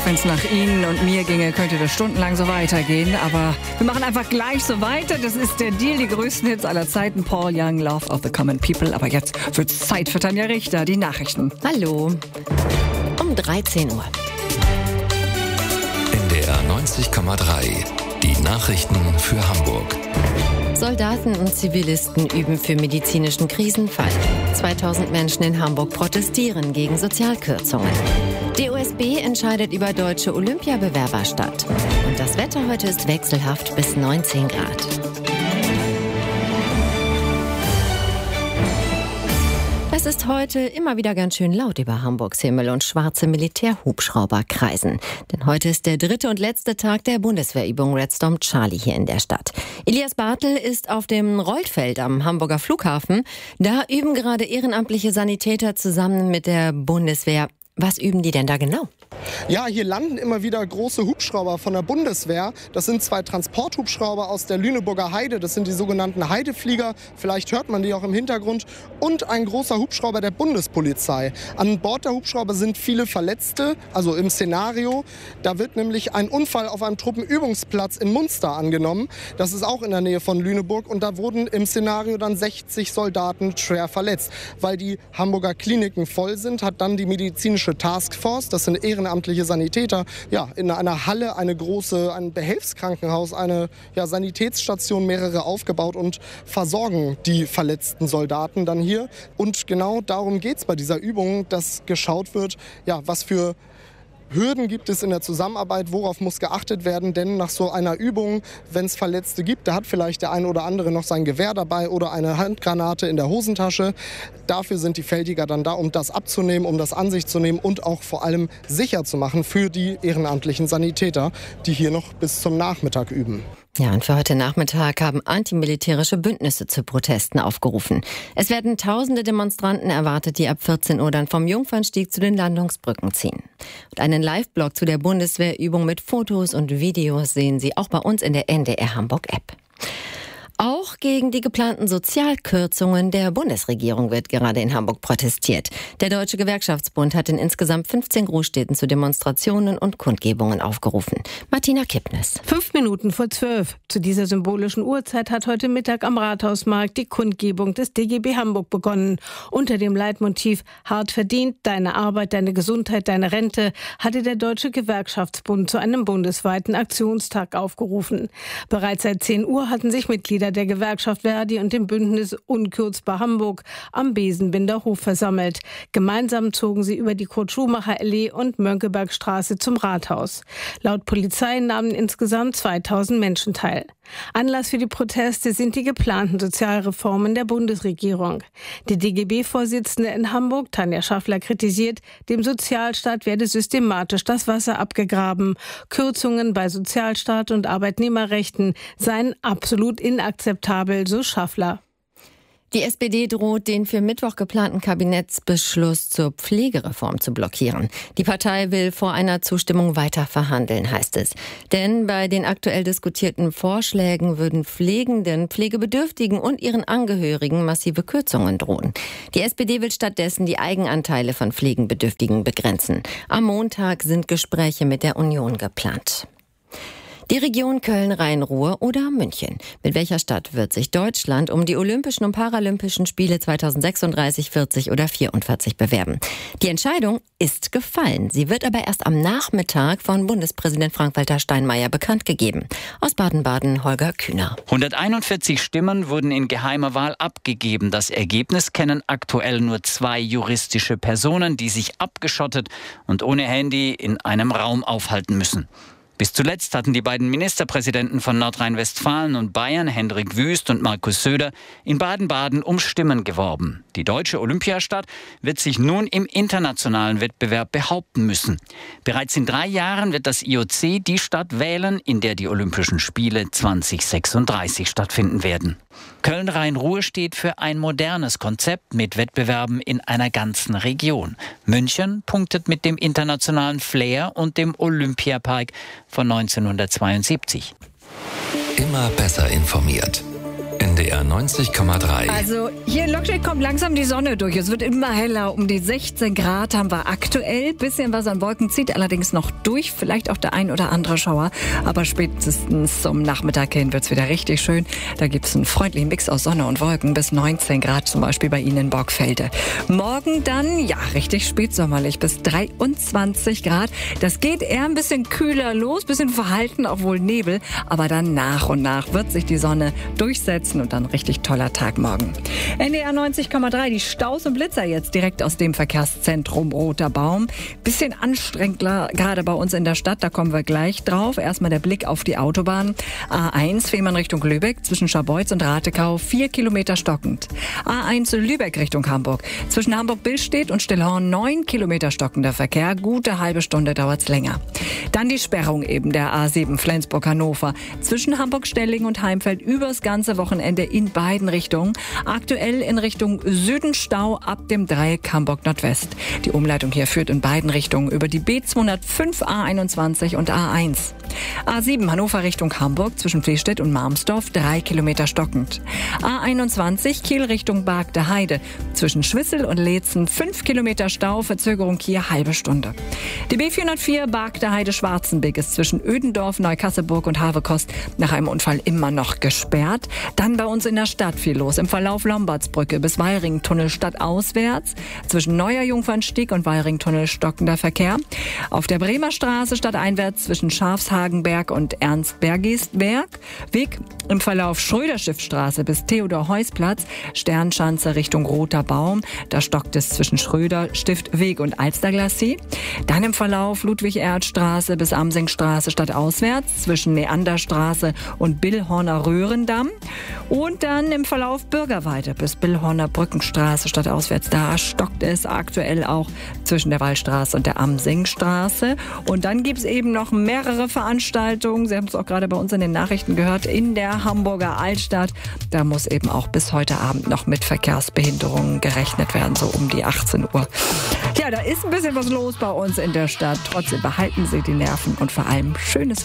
Wenn es nach Ihnen und mir ginge, könnte das stundenlang so weitergehen. Aber wir machen einfach gleich so weiter. Das ist der Deal, die größten Hits aller Zeiten. Paul Young, Love of the Common People. Aber jetzt wird's Zeit für Tanja Richter, die Nachrichten. Hallo, um 13 Uhr. NDR 90,3. Die Nachrichten für Hamburg. Soldaten und Zivilisten üben für medizinischen Krisenfall. 2000 Menschen in Hamburg protestieren gegen Sozialkürzungen. DOSB entscheidet über deutsche Olympiabewerberstadt. Und das Wetter heute ist wechselhaft bis 19 Grad. Es ist heute immer wieder ganz schön laut über Hamburgs Himmel und schwarze Militärhubschrauber kreisen. Denn heute ist der 3. und letzte Tag der Bundeswehrübung Red Storm Charlie hier in der Stadt. Elias Bartel ist auf dem Rollfeld am Hamburger Flughafen. Da üben gerade ehrenamtliche Sanitäter zusammen mit der Bundeswehr. Was üben die denn da genau? Ja, hier landen immer wieder große Hubschrauber von der Bundeswehr. Das sind 2 Transporthubschrauber aus der Lüneburger Heide. Das sind die sogenannten Heideflieger. Vielleicht hört man die auch im Hintergrund. Und ein großer Hubschrauber der Bundespolizei. An Bord der Hubschrauber sind viele Verletzte, also im Szenario. Da wird nämlich ein Unfall auf einem Truppenübungsplatz in Munster angenommen. Das ist auch in der Nähe von Lüneburg. Und da wurden im Szenario dann 60 Soldaten schwer verletzt. Weil die Hamburger Kliniken voll sind, hat dann die medizinische Taskforce, das sind ehrenamtliche Sanitäter, ja, in einer Halle ein Behelfskrankenhaus, eine Sanitätsstation, mehrere aufgebaut und versorgen die verletzten Soldaten dann hier. Und genau darum geht es bei dieser Übung, dass geschaut wird, was für Hürden gibt es in der Zusammenarbeit, worauf muss geachtet werden, denn nach so einer Übung, wenn es Verletzte gibt, da hat vielleicht der eine oder andere noch sein Gewehr dabei oder eine Handgranate in der Hosentasche. Dafür sind die Feldjäger dann da, um das abzunehmen, um das an sich zu nehmen und auch vor allem sicher zu machen für die ehrenamtlichen Sanitäter, die hier noch bis zum Nachmittag üben. Ja, und für heute Nachmittag haben antimilitärische Bündnisse zu Protesten aufgerufen. Es werden tausende Demonstranten erwartet, die ab 14 Uhr dann vom Jungfernstieg zu den Landungsbrücken ziehen. Und einen Live-Blog zu der Bundeswehrübung mit Fotos und Videos sehen Sie auch bei uns in der NDR Hamburg-App. Auch gegen die geplanten Sozialkürzungen der Bundesregierung wird gerade in Hamburg protestiert. Der Deutsche Gewerkschaftsbund hat in insgesamt 15 Großstädten zu Demonstrationen und Kundgebungen aufgerufen. Martina Kippnes. 5 Minuten vor 12. Zu dieser symbolischen Uhrzeit hat heute Mittag am Rathausmarkt die Kundgebung des DGB Hamburg begonnen. Unter dem Leitmotiv „Hart verdient, deine Arbeit, deine Gesundheit, deine Rente" hatte der Deutsche Gewerkschaftsbund zu einem bundesweiten Aktionstag aufgerufen. Bereits seit 10 Uhr hatten sich Mitglieder der Gewerkschaft Verdi und dem Bündnis Unkürzbar Hamburg am Besenbinder Hof versammelt. Gemeinsam zogen sie über die Kurt-Schumacher-Allee und Mönckebergstraße zum Rathaus. Laut Polizei nahmen insgesamt 2000 Menschen teil. Anlass für die Proteste sind die geplanten Sozialreformen der Bundesregierung. Die DGB-Vorsitzende in Hamburg, Tanja Schaffler, kritisiert, dem Sozialstaat werde systematisch das Wasser abgegraben. Kürzungen bei Sozialstaat und Arbeitnehmerrechten seien absolut inakzeptabel, so Schaffler. Die SPD droht, den für Mittwoch geplanten Kabinettsbeschluss zur Pflegereform zu blockieren. Die Partei will vor einer Zustimmung weiter verhandeln, heißt es. Denn bei den aktuell diskutierten Vorschlägen würden Pflegenden, Pflegebedürftigen und ihren Angehörigen massive Kürzungen drohen. Die SPD will stattdessen die Eigenanteile von Pflegebedürftigen begrenzen. Am Montag sind Gespräche mit der Union geplant. Die Region Köln-Rhein-Ruhr oder München. Mit welcher Stadt wird sich Deutschland um die Olympischen und Paralympischen Spiele 2036, 40 oder 44 bewerben? Die Entscheidung ist gefallen. Sie wird aber erst am Nachmittag von Bundespräsident Frank-Walter Steinmeier bekannt gegeben. Aus Baden-Baden Holger Kühner. 141 Stimmen wurden in geheimer Wahl abgegeben. Das Ergebnis kennen aktuell nur 2 juristische Personen, die sich abgeschottet und ohne Handy in einem Raum aufhalten müssen. Bis zuletzt hatten die beiden Ministerpräsidenten von Nordrhein-Westfalen und Bayern, Hendrik Wüst und Markus Söder, in Baden-Baden um Stimmen geworben. Die deutsche Olympiastadt wird sich nun im internationalen Wettbewerb behaupten müssen. Bereits in 3 Jahren wird das IOC die Stadt wählen, in der die Olympischen Spiele 2036 stattfinden werden. Köln-Rhein-Ruhr steht für ein modernes Konzept mit Wettbewerben in einer ganzen Region. München punktet mit dem internationalen Flair und dem Olympiapark von 1972. Immer besser informiert. NDR 90,3. Also hier in Lockstedt kommt langsam die Sonne durch. Es wird immer heller. Um die 16 Grad haben wir aktuell. Bisschen was an Wolken zieht allerdings noch durch. Vielleicht auch der ein oder andere Schauer. Aber spätestens zum Nachmittag hin wird es wieder richtig schön. Da gibt es einen freundlichen Mix aus Sonne und Wolken. Bis 19 Grad zum Beispiel bei Ihnen in Borgfelde. Morgen dann, ja, richtig spätsommerlich. Bis 23 Grad. Das geht eher ein bisschen kühler los. Bisschen verhalten, auch wohl Nebel. Aber dann nach und nach wird sich die Sonne durchsetzen. Und dann richtig toller Tag morgen. NDR 90,3, die Staus und Blitzer jetzt direkt aus dem Verkehrszentrum Roter Baum. Bisschen anstrengend gerade bei uns in der Stadt, da kommen wir gleich drauf. Erstmal der Blick auf die Autobahn. A1 Fehmarn Richtung Lübeck zwischen Scharbeutz und Ratekau 4 Kilometer stockend. A1 Lübeck Richtung Hamburg zwischen Hamburg-Billstedt und Stillhorn 9 Kilometer stockender Verkehr. Gute halbe Stunde dauert's länger. Dann die Sperrung eben der A7 Flensburg-Hannover zwischen Hamburg-Stelling und Heimfeld übers ganze Wochenende in beiden Richtungen. Aktuell in Richtung Süden Stau ab dem Dreieck Hamburg Nordwest. Die Umleitung hier führt in beiden Richtungen über die B205, A21 und A1. A7 Hannover Richtung Hamburg zwischen Flestedt und Marmsdorf 3 Kilometer stockend. A21 Kiel Richtung Bargte Heide zwischen Schwissel und Leetzen 5 Kilometer Stau, Verzögerung hier halbe Stunde. Die B404 Bargte Heide Schwarzenbeck ist zwischen Ödendorf, Neukasseburg und Havekost nach einem Unfall immer noch gesperrt. Dann bei uns in der Stadt viel los. Im Verlauf Lombardsbrücke bis Weiringtunnel stadtauswärts. Zwischen Neuer Jungfernstieg und Weiringtunnel stockender Verkehr. Auf der Bremer Straße stadteinwärts zwischen Schafshagenberg und Ernst-Bergisberg. Weg im Verlauf Schröder-Stiftstraße bis Theodor-Heuss-Platz. Sternschanze Richtung Roter Baum. Da stockt es zwischen Schröder-Stiftweg und Alsterglassie. Dann im Verlauf Ludwig-Erhard-Straße bis Amsingstraße stadtauswärts. Zwischen Neanderstraße und Billhorner Röhrendamm. Und dann im Verlauf Bürgerweide bis Billhorner Brückenstraße stadtauswärts. Da stockt es aktuell auch zwischen der Wallstraße und der Amsingstraße. Und dann gibt es eben noch mehrere Veranstaltungen. Sie haben es auch gerade bei uns in den Nachrichten gehört, in der Hamburger Altstadt. Da muss eben auch bis heute Abend noch mit Verkehrsbehinderungen gerechnet werden, so um die 18 Uhr. Ja, da ist ein bisschen was los bei uns in der Stadt. Trotzdem behalten Sie die Nerven und vor allem schönes